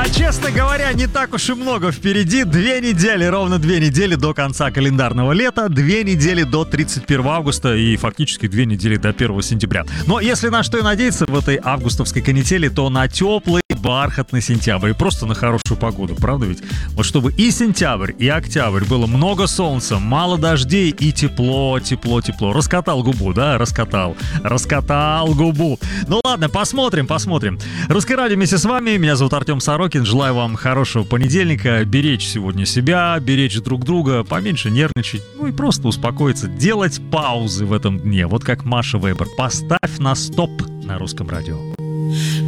А честно говоря, не так уж и много впереди. 2 недели, ровно 2 недели до конца календарного лета, 2 недели до 31 августа и фактически 2 недели до 1 сентября. Но если на что и надеяться в этой августовской канители, то на теплый бархатный сентябрь и просто на хорошую погоду, правда ведь? Вот чтобы и сентябрь, и октябрь было много солнца, мало дождей и тепло, тепло, тепло. Раскатал губу, да? Раскатал губу. Ну ладно, посмотрим. Русское радио вместе с вами. Меня зовут Артем Сорокин. Желаю вам хорошего понедельника. Беречь сегодня себя, беречь друг друга, поменьше нервничать, ну и просто успокоиться, делать паузы в этом дне. Вот как Маша Вебер. Поставь на стоп на Русском радио.